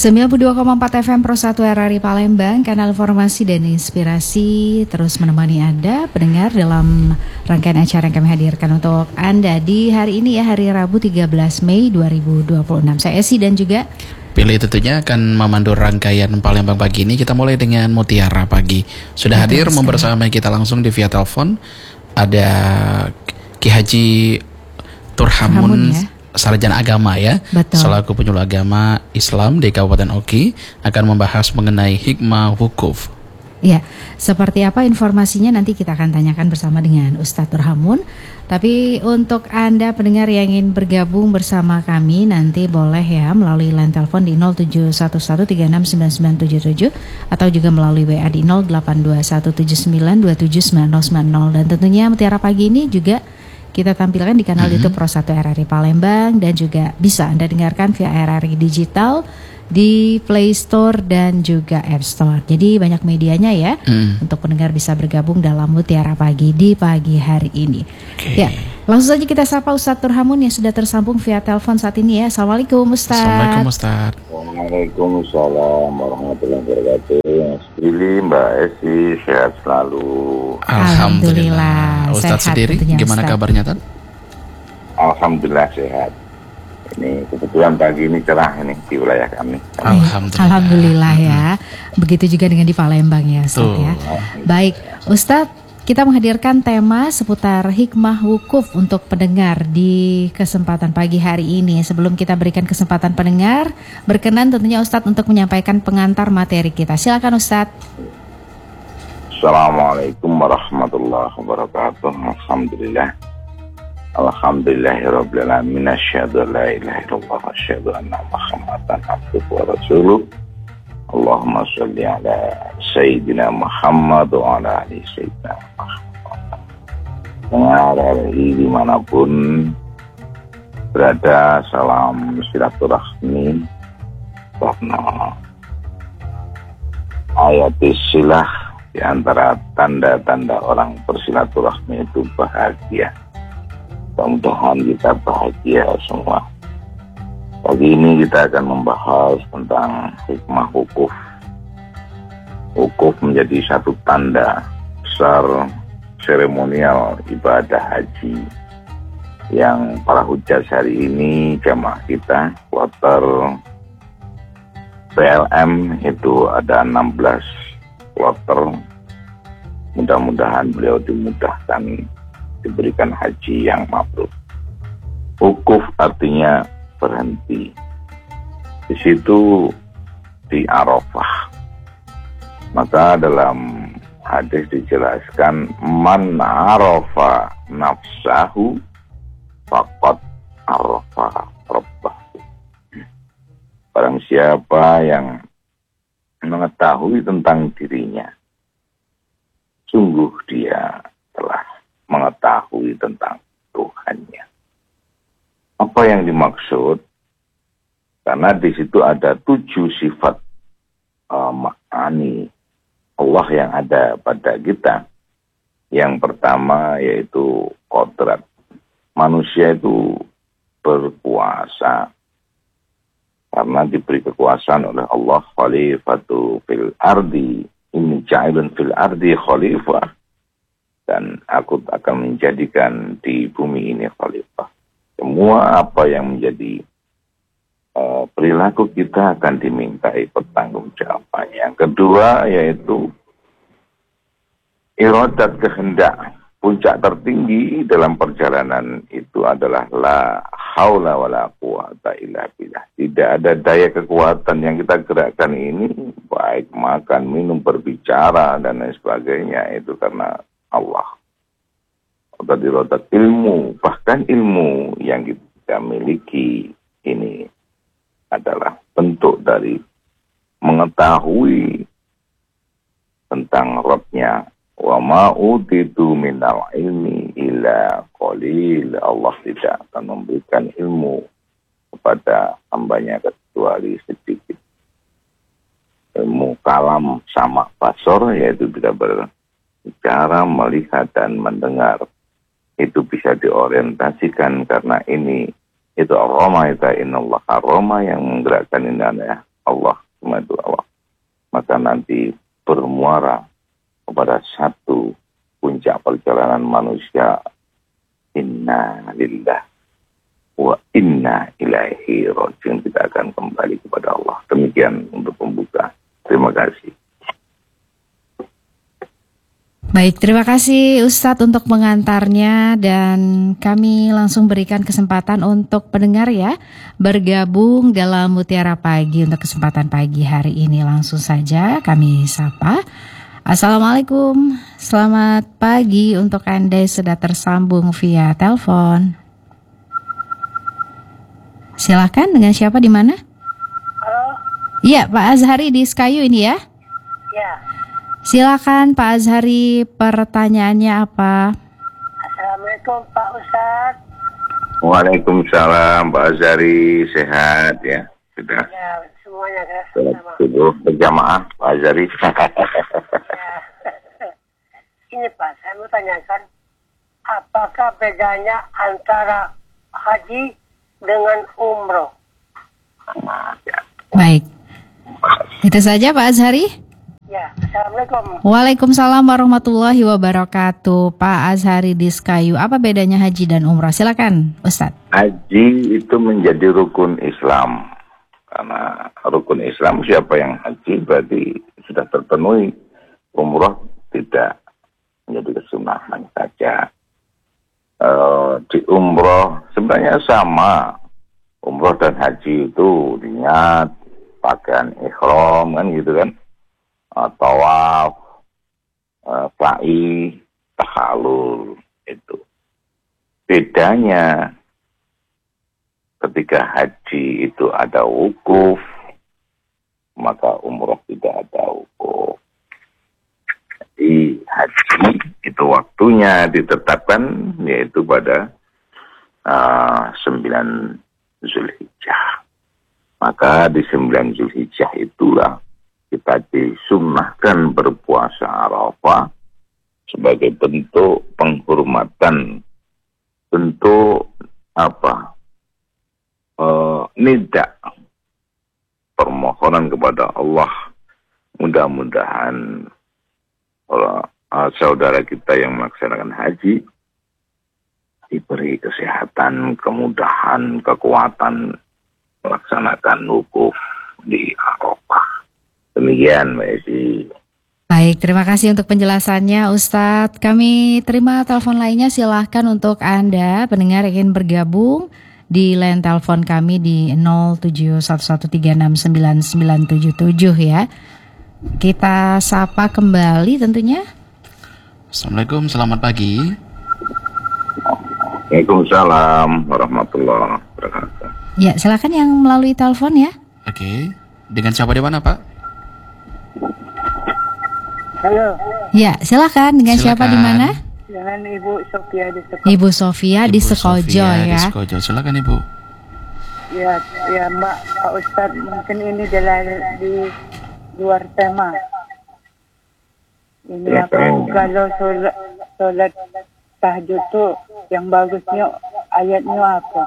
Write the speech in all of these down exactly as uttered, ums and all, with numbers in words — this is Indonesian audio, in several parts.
sembilan puluh dua koma empat F M Pro satu R R I Palembang, kanal informasi dan inspirasi terus menemani Anda pendengar dalam rangkaian acara yang kami hadirkan untuk Anda di hari ini ya, hari Rabu tiga belas Mei dua ribu dua puluh enam. Saya Esi dan juga Pilih tentunya akan memandu rangkaian Palembang pagi ini. Kita mulai dengan Mutiara Pagi. Sudah hadir membersamai kita langsung di via telepon ada Ki Haji Turhamun, ya? Sarjana agama ya, betul. Selaku penyuluh agama Islam di Kabupaten Oki akan membahas mengenai hikmah wukuf. Ya, seperti apa informasinya nanti kita akan tanyakan bersama dengan Ustadz Turhamun. Tapi untuk Anda pendengar yang ingin bergabung bersama kami nanti boleh ya melalui line telepon di nol tujuh satu satu tiga enam sembilan sembilan tujuh tujuh atau juga melalui W A di nol delapan dua satu tujuh sembilan dua tujuh sembilan nol sembilan nol. Dan tentunya Mutiara Pagi ini juga kita tampilkan di kanal mm-hmm. YouTube Pro satu R R I Palembang dan juga bisa Anda dengarkan via R R I Digital di Play Store dan juga App Store. Jadi banyak medianya ya mm. untuk pendengar bisa bergabung dalam Mutiara Pagi di pagi hari ini. Okay. Ya, langsung saja kita sapa Ustadz Turhamun yang sudah tersambung via telepon saat ini ya. Assalamualaikum Ustadz. Assalamualaikum Ustadz. Waalaikumsalam warahmatullahi wabarakatuh. Mas Billy, Mbak Esi, sehat selalu. Alhamdulillah. Ustadz sendiri gimana Ustadz? Kabarnya Tan? Alhamdulillah sehat. Ini kebetulan pagi ini cerah ini di wilayah kami. Alhamdulillah. Alhamdulillah ya. Begitu juga dengan di Palembang ya Ustadz ya. Baik Ustadz, kita menghadirkan tema seputar hikmah wukuf untuk pendengar di kesempatan pagi hari ini. Sebelum kita berikan kesempatan pendengar, berkenan tentunya Ustadz untuk menyampaikan pengantar materi kita. Silakan Ustadz. Assalamualaikum warahmatullahi wabarakatuh. Alhamdulillah. Alhamdulillahirabbil alamin. Asyhadu an la ilaha illallah wa asyhadu anna Muhammadan abduhu wa rasuluh. Allahumma shalli ala sayyidina Muhammad wa ala ali sayyidina Muhammad. Dengar dimanapun berada, salam silaturahmi karena ayat silah di antara tanda-tanda orang bersilaturahmi itu bahagia. Mudah-mudahan kita bahagia semua. Pagi ini kita akan membahas tentang hikmah wukuf. Wukuf menjadi satu tanda besar seremonial ibadah haji yang para hujjah hari ini jamaah kita kloter P L M itu ada enam belas kloter. Mudah-mudahan beliau dimudahkan diberikan haji yang mabrur. Wukuf artinya berhenti. Di situ di Arafah. Maka dalam hadis dijelaskan man arafa nafsahu faqad arafa rabbahu. Barang siapa yang mengetahui tentang dirinya, sungguh dia telah mengetahui tentang Tuhannya. Apa yang dimaksud? Karena di situ ada tujuh sifat uh, ma'ani Allah yang ada pada kita. Yang pertama yaitu kodrat. Manusia itu berkuasa karena diberi kekuasaan oleh Allah. Khalifatu fil ardi, inni ja'ilun fil ardi khalifah. Dan aku akan menjadikan di bumi ini khalifah. Semua apa yang menjadi uh, perilaku kita akan dimintai pertanggungjawaban. Yang kedua yaitu iradat, kehendak. Puncak tertinggi dalam perjalanan itu adalah la haula wala quwata illa billah. Tidak ada daya kekuatan yang kita gerakkan ini, baik makan, minum, berbicara dan lain sebagainya, itu karena Allah. Tadi rodat ilmu, bahkan ilmu yang kita miliki ini adalah bentuk dari mengetahui tentang Rabb-nya. Wa ma utitu minal ilmi illa qalil. Allah tidak akan memberikan ilmu kepada hambanya kecuali sedikit. Ilmu kalam sama basor, yaitu bisa berbicara, melihat dan mendengar. Itu bisa diorientasikan karena ini itu aroma, itu innallaha aroma yang menggerakkan ini adalah Allah, semua itu Allah. Maka nanti bermuara kepada satu puncak perjalanan manusia. Inna lillah wa inna ilaihi rajiun. Kita akan kembali kepada Allah. Demikian untuk pembuka. Terima kasih. Baik, terima kasih Ustadz untuk mengantarnya, dan kami langsung berikan kesempatan untuk pendengar ya bergabung dalam Mutiara Pagi untuk kesempatan pagi hari ini. Langsung saja kami sapa. Assalamualaikum, selamat pagi untuk Anda yang sudah tersambung via telepon. Silakan, dengan siapa, di mana? Halo. Iya, Pak Azhari di Sekayu ini ya. Ya. Silakan Pak Azhari, pertanyaannya apa? Assalamualaikum Pak Ustadz. Waalaikumsalam Pak Azhari, sehat ya? Sudah. Ya, semuanya ya. Sholat subuh berjamaah Pak Azhari. Ya. Ini Pak, saya mau tanyakan, apakah bedanya antara haji dengan umroh? Baik, itu saja Pak Azhari. Ya, Assalamualaikum. Waalaikumsalam warahmatullahi wabarakatuh. Pak Azhari di Sekayu, apa bedanya haji dan umrah? Silakan Ustadz. Haji itu menjadi rukun Islam. Karena rukun Islam, siapa yang haji berarti sudah terpenuhi. Umrah tidak, menjadi kesunahan saja. E, di umrah sebenarnya sama. Umrah dan haji itu niat, pakaian ihram kan gitu kan. Tawaf, uh, sa'i, tahalul, itu. Bedanya ketika haji itu ada wukuf, maka umroh tidak ada wukuf. Jadi haji itu waktunya ditetapkan yaitu pada uh, sembilan Zulhijjah. Maka di sembilan Zulhijjah itulah kita disunnahkan berpuasa Arafah sebagai bentuk penghormatan, bentuk apa? E, nida, permohonan kepada Allah. Mudah-mudahan para saudara kita yang melaksanakan haji diberi kesehatan, kemudahan, kekuatan melaksanakan wukuf di Arafah. Demikian Mbak Esi. Baik, terima kasih untuk penjelasannya Ustadz. Kami terima telepon lainnya, silahkan untuk Anda pendengar yang ingin bergabung di line telepon kami di nol tujuh satu satu tiga enam sembilan sembilan tujuh tujuh ya. Kita sapa kembali tentunya. Assalamualaikum, selamat pagi. Waalaikumsalam warahmatullahi wabarakatuh. Ya, silakan yang melalui telepon ya. Oke, dengan siapa di mana Pak? Halo. Ya, silakan. Dengan siapa, di mana? Dengan Ibu Sofia di Sekojo. Ibu Sofia di Ibu Sekojo Sofia ya. Di Sekojo. Silakan Ibu. Ya, ya Mbak, Pak Ustadz, mungkin ini adalah di luar tema. Ini Ya, aku ya. kalau sholat, sholat tahajud tuh yang bagusnya ayatnya apa?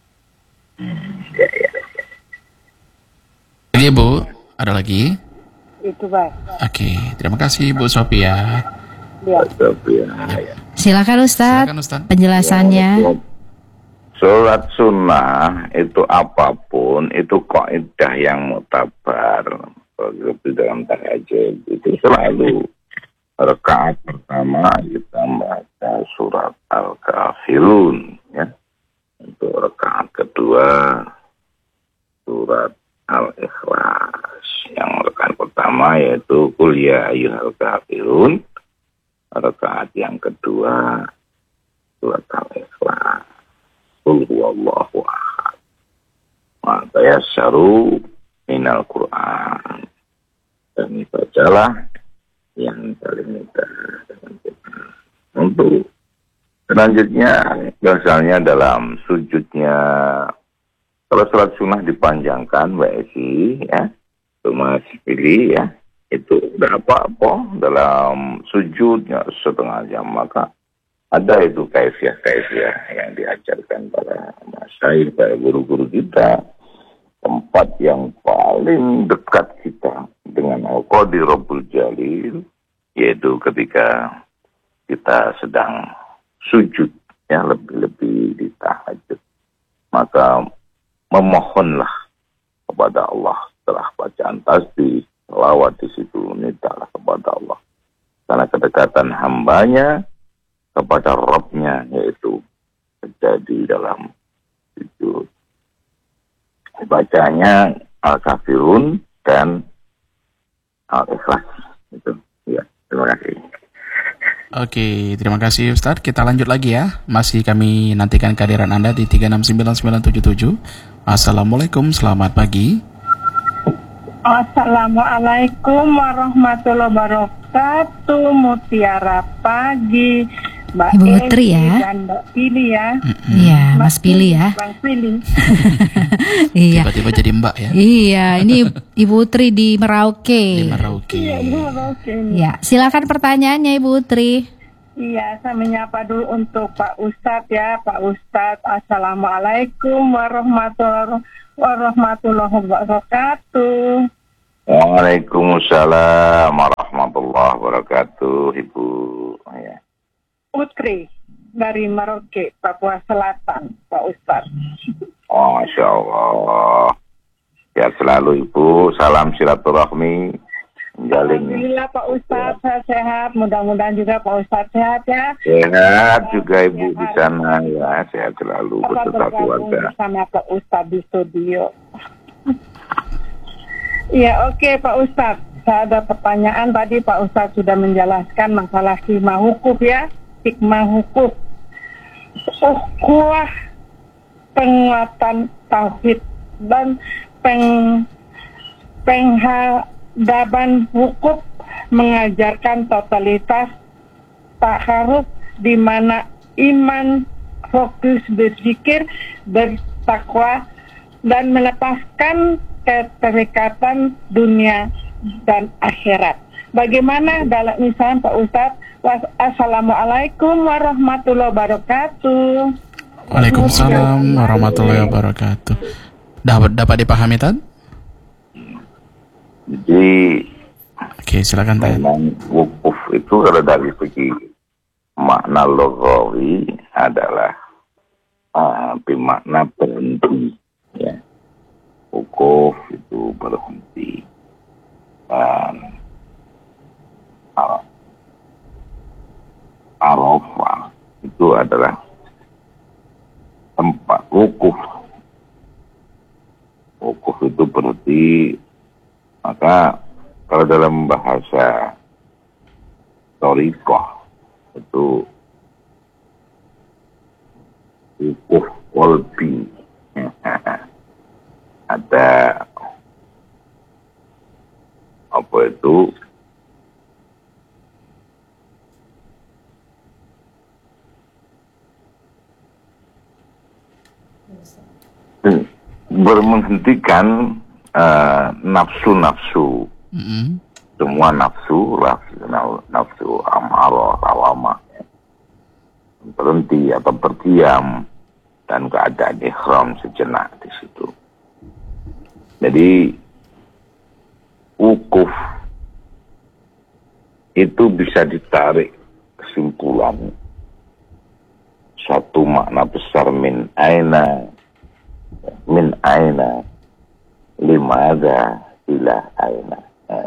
Lagi Ibu, ada lagi? Itu baik. Oke, terima kasih Bu Sophia. Ya. Silakan Ustadz, Silakan Ustadz. penjelasannya. Sholat sunnah itu apapun, itu kaidah yang mutabar. Seperti dalam tahajud itu selalu rakaat pertama kita membaca surat Al-Kafirun, ya. Untuk rakaat kedua surat Al-Ikhlas. Yang rakaat pertama yaitu Qul ya ayyuhal kafirun. Rakaat yang kedua surat Al-Ikhlas. Qul huwallahu ahad. Ma tayassaru minal Qur'an. Dan bacalah yang paling mudah dengan kita. Untuk selanjutnya misalnya dalam sujudnya, kalau sholat sunnah dipanjangkan Mbak Esi ya, Mas pilih ya, itu udah apa-apa dalam sujudnya setengah jam, maka ada itu kaifiah-kaifiah yang diajarkan para masyayikh, para guru-guru kita. tempat yang paling dekat kita dengan Al-Qadir Rabbul Jalil, yaitu ketika kita sedang sujud, ya, lebih-lebih di tahajud. Maka memohonlah kepada Allah setelah bacaan tasbih, selawat di situ, mintalah kepada Allah. Karena kedekatan hambanya kepada Rabbnya, yaitu terjadi dalam sujud. Bacanya Al-Kafirun dan Al-Ikhlas. Itu. Ya, terima kasih. Oke, terima kasih Ustadz. Kita lanjut lagi ya. Masih kami nantikan kehadiran Anda di tiga enam sembilan sembilan tujuh tujuh. Assalamualaikum, selamat pagi. Assalamualaikum warahmatullahi wabarakatuh. Mutiara pagi, Mbak Ibu Putri ya. Dan Mbak Pili ya. Iya, Mas Pili ya. Bang Pili. Iya. Tiba-tiba jadi Mbak ya. Iya, ini Ibu Tri di Merauke. Di Merauke. Iya, Ibu oke. Ya, silakan pertanyaannya Ibu Tri. Iya, saya menyapa dulu untuk Pak Ustadz ya. Pak Ustadz, Assalamualaikum warahmatullahi warahmatullahi wabarakatuh. Waalaikumsalam warahmatullahi wabarakatuh, Ibu. Ya. Putri dari Merauke, Papua Selatan, Pak Ustadz. Oh, Masya Allah. Ya selalu Ibu, salam silaturahmi, menjalin. Alhamdulillah Pak Ustadz, saya sehat. Mudah-mudahan juga Pak Ustadz sehat ya. Sehat juga Ibu di sana ya, sehat selalu beserta keluarga. Bersama Pak Ustadz di studio. Iya, oke okay, Pak Ustadz. Saya ada pertanyaan tadi Pak Ustadz sudah menjelaskan masalah hikmah hukum ya. Hikmah hukum. Ukhuwah, penguatan tauhid dan peng penghadapan hukum mengajarkan totalitas takaruf di mana iman, fokus berzikir, bertakwa dan melepaskan keterikatan dunia dan akhirat. Bagaimana dalam misalnya Pak Ustadz? Assalamualaikum warahmatullahi wabarakatuh. Waalaikumsalam warahmatullahi wabarakatuh. Dapat dapat dipahami Tan? Jadi, oke, silakan Tan. memang wukuf itu kalau dari segi makna logawi adalah uh, bermakna berhenti, ya. Wukuf itu berhenti. Dan uh, Arafah itu adalah tempat wukuf. Wukuf itu berarti, maka kalau dalam bahasa Thariqah itu wukuf qalbi. Ada apa itu bermenghentikan uh, nafsu-nafsu, Mm-hmm. semua nafsu, nafsu, nafsu amarah, lawamah, berhenti atau berdiam dan keadaan ikhram sejenak di situ. Jadi wukuf itu bisa ditarik kesimpulan satu makna besar min aina min aina limada ila aina.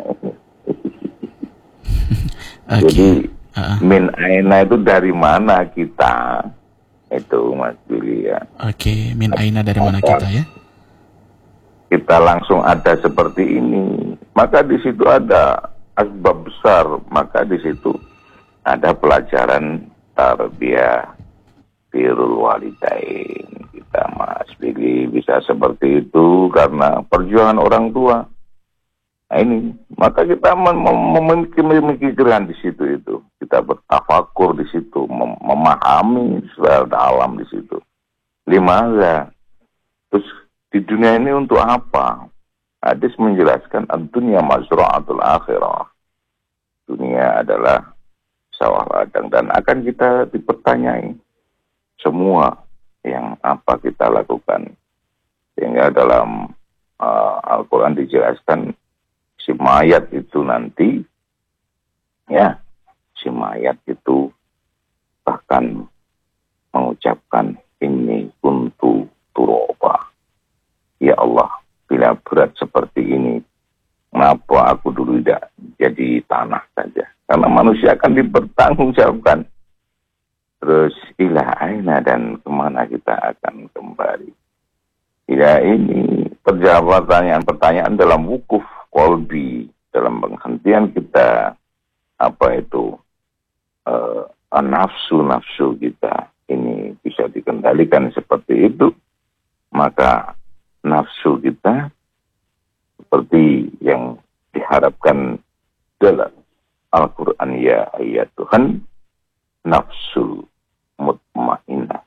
Okay. Jadi uh-uh. min aina itu dari mana kita, itu Mas Billy ya. Oke, okay. Min aina dari mana kita ya? Kita langsung ada seperti ini, maka di situ ada asbab besar, maka di situ ada pelajaran tarbiyah birrul walidain. Kita Mas Billy bisa seperti itu karena perjuangan orang tua. Nah ini, maka kita memikirkan di situ itu, kita bertafakur di situ, mem- memahami secara dalam di situ. Limaza, terus di dunia ini untuk apa? Hadis menjelaskan ad-dunya mazra'atul akhirah. Dunia adalah sawah ladang dan akan kita dipertanyai semua yang apa kita lakukan. Sehingga dalam uh, Al-Quran dijelaskan si mayat itu nanti, ya, si mayat itu bahkan mengucapkan ini kuntu turoba. Ya Allah, bila berat seperti ini, kenapa aku dulu tidak jadi tanah saja? Karena manusia akan dipertanggungjawabkan. Terus ilah aina, dan kemana kita akan kembali? Ya, ini terjawab pertanyaan-pertanyaan dalam wukuf kolbi, dalam penghentian kita, apa itu, uh, nafsu-nafsu kita ini bisa dikendalikan seperti itu. Maka nafsu kita seperti yang diharapkan dalam Al-Quran, ya ayat Tuhan, nafsu mutmainnah,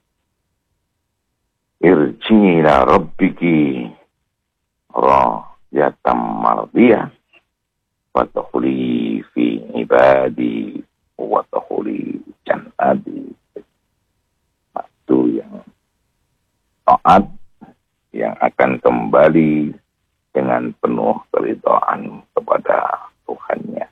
irji ila rabbiki radiyatan mardiyah wadkhuli fi ibadi wadkhuli jannati. Itu yang taat, yang akan kembali dengan penuh keridhaan kepada Tuhannya.